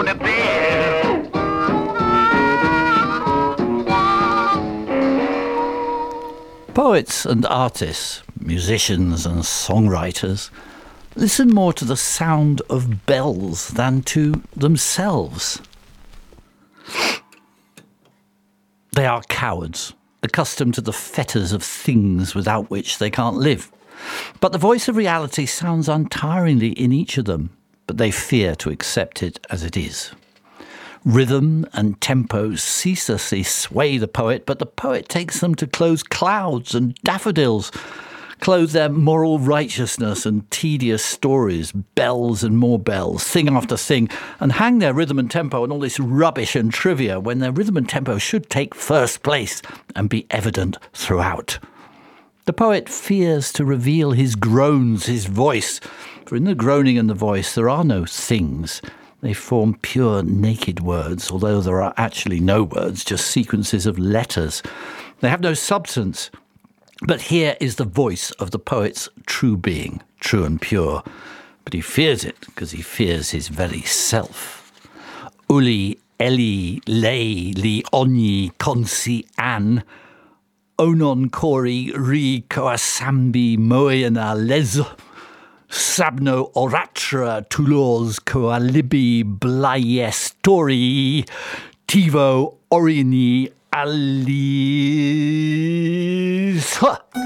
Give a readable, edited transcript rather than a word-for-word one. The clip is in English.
gonna bear. Poets and artists, musicians and songwriters, listen more to the sound of bells than to themselves. They are cowards, accustomed to the fetters of things without which they can't live. But the voice of reality sounds untiringly in each of them, but they fear to accept it as it is. Rhythm and tempo ceaselessly sway the poet, but the poet takes them to clothe clouds and daffodils, clothe their moral righteousness and tedious stories, bells and more bells, thing after thing, and hang their rhythm and tempo on all this rubbish and trivia when their rhythm and tempo should take first place and be evident throughout. The poet fears to reveal his groans, his voice, for in the groaning and the voice there are no things. They form pure naked words, although there are actually no words, just sequences of letters. They have no substance. But here is the voice of the poet's true being, true and pure. But he fears it because he fears his very self. Uli, Eli, Lei, Li, Ogni, Consi, An, Onon, Kori, Ri, Koasambi, Moena, Lezo, Sabno, Oratra, Toulouse, Coalibi, Blaiestori, Tivo, Orini, Alice.